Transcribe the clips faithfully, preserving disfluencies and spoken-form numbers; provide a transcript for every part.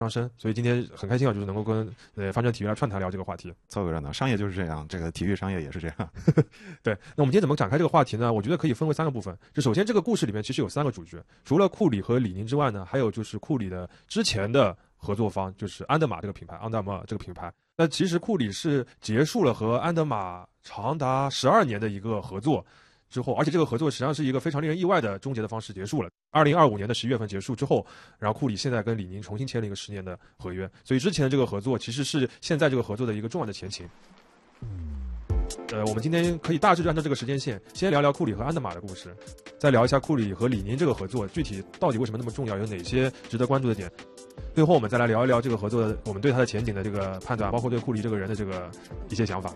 上升，所以今天很开心啊，就是能够跟呃方正体育来串台聊这个话题。 凑个热闹，商业就是这样，这个体育商业也是这样。 对，那我们今天怎么展开这个话题呢？我觉得可以分为三个部分。就首先，这个故事里面其实有三个主角，除了库里和李宁之外呢，还有就是库里的之前的合作方，就是安德玛这个品牌，安德玛这个品牌。那其实库里是结束了和安德玛长达十二年的一个合作。之后，而且这个合作实际上是一个非常令人意外的终结的方式结束了。二零二五年的十一月份结束之后，然后库里现在跟李宁重新签了一个十年的合约，所以之前的这个合作其实是现在这个合作的一个重要的前情。呃，我们今天可以大致按照这个时间线，先聊聊库里和安德玛的故事，再聊一下库里和李宁这个合作具体到底为什么那么重要，有哪些值得关注的点。最后我们再来聊一聊这个合作的我们对它的前景的这个判断，包括对库里这个人的这个一些想法。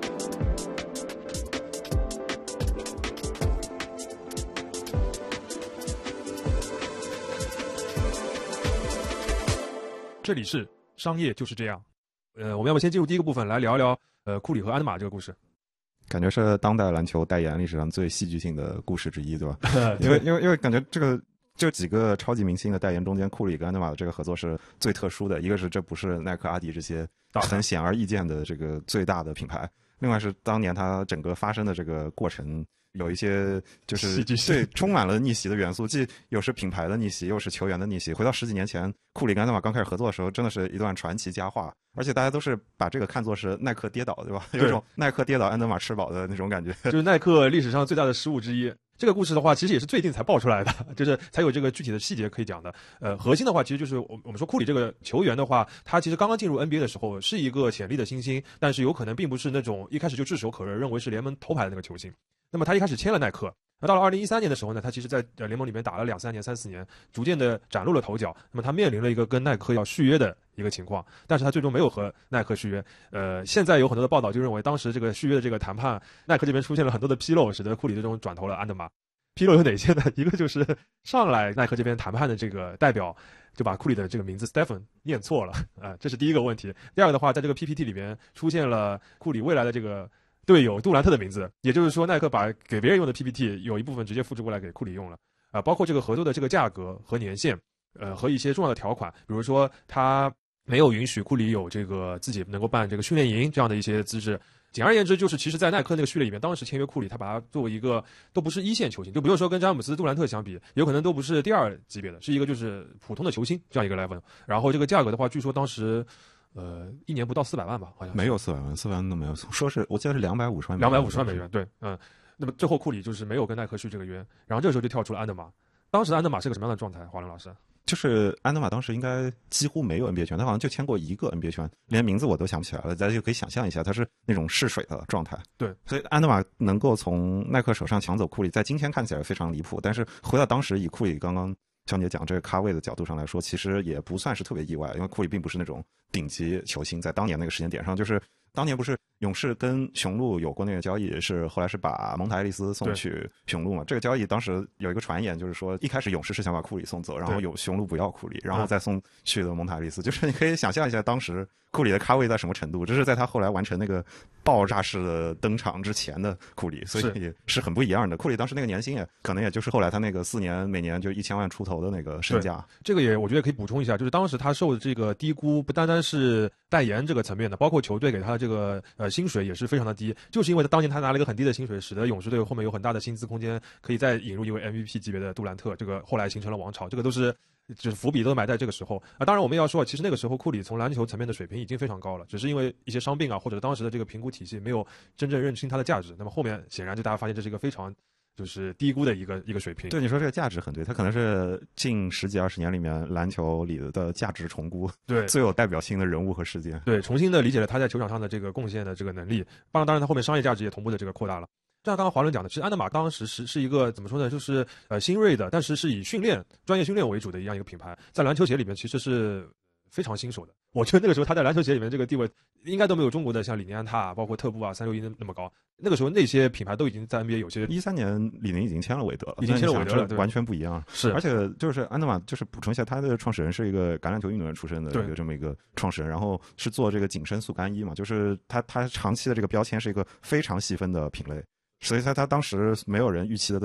这里是商业就是这样。呃，我们要不先进入第一个部分，来聊一聊呃库里和安德玛这个故事。 感觉是当代篮球代言历史上最戏剧性的故事之一，对吧？因为因为因为感觉这个这几个超级明星的代言中间，库里跟安德玛的这个合作是最特殊的。一个是这不是耐克、阿迪这些很显而易见的这个最大的品牌，另外是当年它整个发生的这个过程。有一些就是对充满了逆袭的元素，既又是品牌的逆袭，又是球员的逆袭。回到十几年前，库里跟安德玛刚开始合作的时候，真的是一段传奇佳话，而且大家都是把这个看作是耐克跌倒，对吧？有一种耐克跌倒，安德玛吃饱的那种感觉， 就是耐克历史上最大的失误之一。这个故事的话，其实也是最近才爆出来的，就是才有这个具体的细节可以讲的。呃，核心的话，其实就是我我们说库里这个球员的话，他其实刚刚进入 N B A 的时候是一个潜力的新星，但是有可能并不是那种一开始就炙手可热，认为是联盟头牌的那个球星。那么他一开始签了耐克，那到了二零一三年的时候呢，他其实在呃联盟里面打了两三年、三四年，逐渐的崭露了头角。那么他面临了一个跟耐克要续约的一个情况，但是他最终没有和耐克续约。呃，现在有很多的报道就认为，当时这个续约的这个谈判，耐克这边出现了很多的纰漏，使得库里最终转投了安德玛。纰漏有哪些呢？一个就是上来耐克这边谈判的这个代表就把库里的这个名字 Stephen 念错了，啊、呃，这是第一个问题。第二个的话，在这个 P P T 里边出现了库里未来的这个队友杜兰特的名字，也就是说耐克把给别人用的 P P T 有一部分直接复制过来给库里用了，啊、呃，包括这个合作的这个价格和年限，呃，和一些重要的条款，比如说他没有允许库里有这个自己能够办这个训练营这样的一些资质。简而言之，就是其实，在耐克那个序列里面，当时签约库里，他把他作为一个都不是一线球星，就比如说跟詹姆斯、杜兰特相比，有可能都不是第二级别的，是一个就是普通的球星这样一个 level。然后这个价格的话，据说当时，呃，一年不到四百万吧，好像没有四百万，四百万都没有，说是我记得是两百五十万， 两百五十万美元，对，嗯。那么最后库里就是没有跟耐克续这个约，然后这个时候就跳出了安德玛。当时安德玛是个什么样的状态？华伦老师？ 就是安德玛当时应该几乎没有 N B A 权，他好像就签过一个 N B A 权，连名字我都想不起来了。大家就可以想象一下，他是那种试水的状态。 对， 所以安德玛能够从耐克手上抢走库里，在今天看起来非常离谱，但是回到当时，以库里刚刚江姐讲这个咖位的角度上来说，其实也不算是特别意外，因为库里并不是那种顶级球星，在当年那个时间点上，就是当年不是勇士跟雄鹿有过那个交易，是后来是把蒙塔爱丽丝送去雄鹿嘛？这个交易当时有一个传言，就是说一开始勇士是想把库里送走，然后有雄鹿不要库里，然后再送去了蒙塔爱丽丝。就是你可以想象一下当时库里的咖位在什么程度，这是在他后来完成那个爆炸式的登场之前的库里，所以也是很不一样的。库里当时那个年薪也可能也就是后来他那个四年每年就一千万出头的那个身价。 这个也我觉得可以补充一下，就是当时他受的这个低估不单单是代言这个层面的，包括球队给他的这个呃薪水也是非常的低，就是因为他当年他拿了一个很低的薪水，使得勇士队后面有很大的薪资空间，可以再引入一位 M V P 级别的杜兰特，这个后来形成了王朝，这个都是就是伏笔都埋在这个时候啊。当然我们也要说，其实那个时候库里从篮球层面的水平已经非常高了，只是因为一些伤病啊，或者当时的这个评估体系没有真正认清他的价值。那么后面显然就大家发现这是一个非常就是低估的一个一个水平。 对，你说这个价值很对，它可能是近十几二十年里面篮球里的价值重估， 对， 最有代表性的人物和事件。 对，重新的理解了他在球场上的这个贡献的这个能力，当然，当然他后面商业价值也同步的这个扩大了。就像刚刚华伦讲的，其实安德玛当时是是一个怎么说呢，就是呃新锐的，但是是以训练专业训练为主的一样一个品牌，在篮球鞋里面其实是非常新手的。我觉得那个时候他在篮球鞋里面这个地位应该都没有中国的像李宁安踏包括特步啊三六一那么高。那个时候那些品牌都已经在 N B A 有些。 一三年李宁已经签了韦德了， 已经签了韦德了， 完全不一样。 是， 而且就是安德玛，就是补充一下，他的创始人是一个橄榄球运动员出身的一个这么一个创始人，然后是做这个紧身速干衣嘛，就是他他长期的这个标签是一个非常细分的品类。所以他他当时没有人预期得到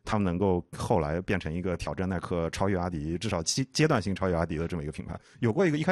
他们能够后来变成一个挑战耐克、超越阿迪，至少阶阶段性超越阿迪的这么一个品牌。有过一个一开